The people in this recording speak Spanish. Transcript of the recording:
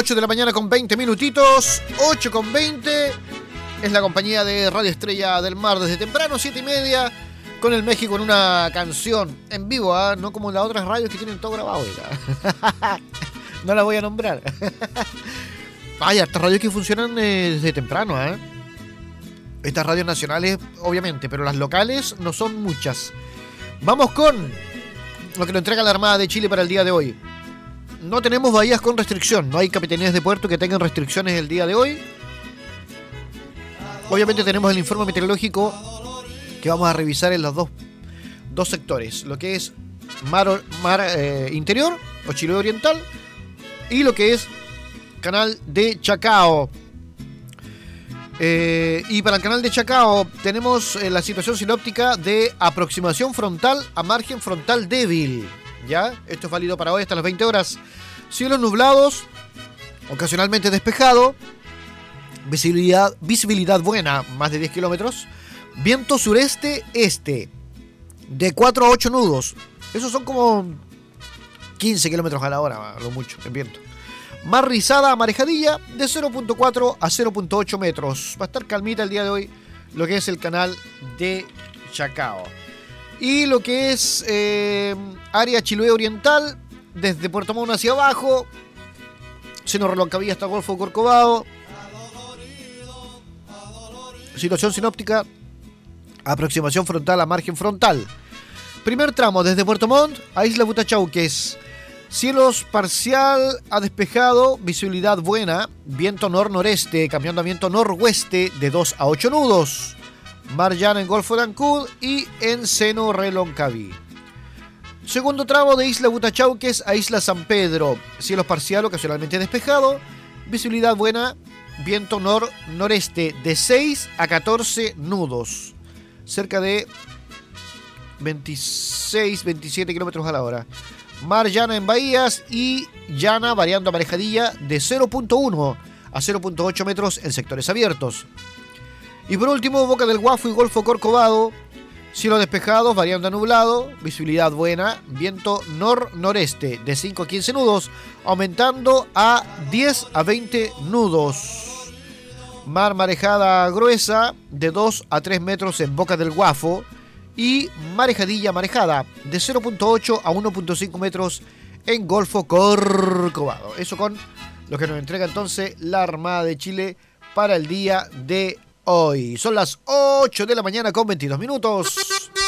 8 de la mañana con 20 minutitos. 8 con 20. Es la compañía de Radio Estrella del Mar desde temprano, 7:30. Con el México en una canción en vivo, ¿eh? No como las otras radios que tienen todo grabado. No la voy a nombrar. Hay hartas radios que funcionan desde temprano, ¿eh? Estas radios nacionales, obviamente, pero las locales no son muchas. Vamos con lo que nos entrega la Armada de Chile para el día de hoy. No tenemos bahías con restricción, no hay capitanías de puerto que tengan restricciones el día de hoy. Obviamente tenemos el informe meteorológico que vamos a revisar en los dos sectores, lo que es mar interior o Chiloé Oriental y lo que es canal de Chacao. Y para el canal de Chacao tenemos la situación sinóptica de aproximación frontal a margen frontal débil. ¿Ya? Esto es válido para hoy hasta las 20 horas. Cielos nublados, ocasionalmente despejado, visibilidad buena, más de 10 kilómetros. Viento sureste-este, de 4 a 8 nudos. Esos son como 15 kilómetros a la hora, lo mucho, en viento. Mar rizada a marejadilla, de 0.4 a 0.8 metros. Va a estar calmita el día de hoy lo que es el canal de Chacao. Y lo que es área Chiloé Oriental, desde Puerto Montt hacia abajo, Seno Reloncavilla hasta Golfo Corcovado. Situación sinóptica, aproximación frontal a margen frontal. Primer tramo, desde Puerto Montt a Isla Butachauques. Cielos parcial a despejado, visibilidad buena, viento nor-noreste, cambiando a viento noroeste de 2 a 8 nudos. Mar llana en Golfo de Ancud y en Seno Reloncaví. Segundo tramo de Isla Butachauques a Isla San Pedro. Cielos parcial ocasionalmente despejado. Visibilidad buena. Viento nor-noreste de 6 a 14 nudos. Cerca de 26-27 kilómetros a la hora. Mar llana en bahías y llana variando a marejadilla de 0.1 a 0.8 metros en sectores abiertos. Y por último, Boca del Guafo y Golfo Corcovado, cielo despejado, variando a nublado, visibilidad buena, viento nor-noreste de 5 a 15 nudos, aumentando a 10 a 20 nudos. Mar marejada gruesa de 2 a 3 metros en Boca del Guafo y marejadilla marejada de 0.8 a 1.5 metros en Golfo Corcovado. Eso con lo que nos entrega entonces la Armada de Chile para el día de hoy. Son las 8 de la mañana con 22 minutos.